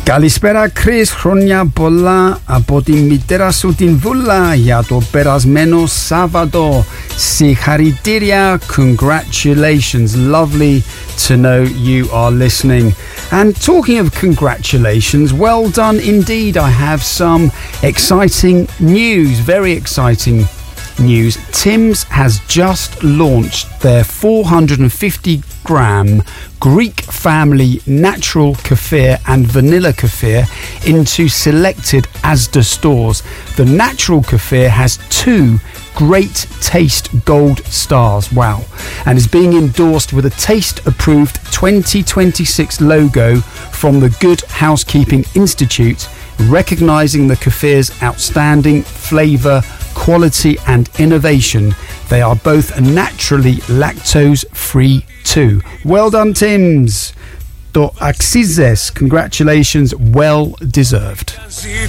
Καλησπέρα Chris, χρόνια πολλά από τη μητέρα σου την Βούλα για το περασμένο Σάββατο. Συγχαρητήρια, congratulations, lovely to know you are listening. And talking of congratulations, well done indeed. I have some exciting news, very exciting news. Tim's has just launched their 450-gram Greek family natural kefir and vanilla kefir into selected Asda stores. The natural kefir has 2 Great Taste Gold stars, wow, and is being endorsed with a Taste Approved 2026 logo from the Good Housekeeping Institute, recognising the kefir's outstanding flavour, quality and innovation. They are both naturally lactose-free too. Well done, Tim's. To αξίζεις. Congratulations, well deserved.